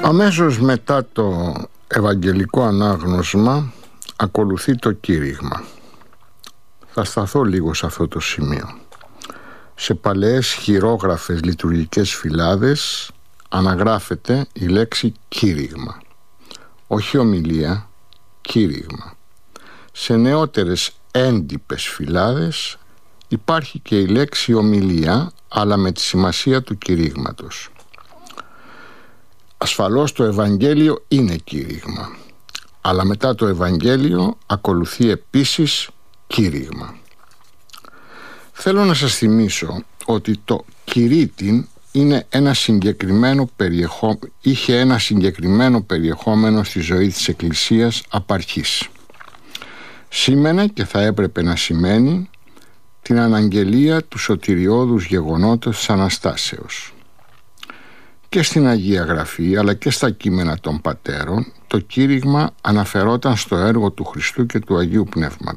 Αμέσως μετά το Ευαγγελικό Ανάγνωσμα ακολουθεί το κήρυγμα. Θα σταθώ λίγο σε αυτό το σημείο. Σε παλαιές χειρόγραφες λειτουργικές φυλάδες αναγράφεται η λέξη κήρυγμα. Όχι ομιλία, κήρυγμα. Σε νεότερες έντυπες φυλάδες υπάρχει και η λέξη ομιλία, αλλά με τη σημασία του κηρύγματος. Ασφαλώς το Ευαγγέλιο είναι κήρυγμα, αλλά μετά το Ευαγγέλιο ακολουθεί επίσης κήρυγμα. Θέλω να σας θυμίσω ότι το κηρύττην είναι είχε ένα συγκεκριμένο περιεχόμενο στη ζωή της Εκκλησίας απ' αρχής. Σήμαινε και θα έπρεπε να σημαίνει την αναγγελία του σωτηριώδους γεγονότος της Αναστάσεως. Και στην Αγία Γραφή αλλά και στα κείμενα των πατέρων το κήρυγμα αναφερόταν στο έργο του Χριστού και του Αγίου Πνεύματος.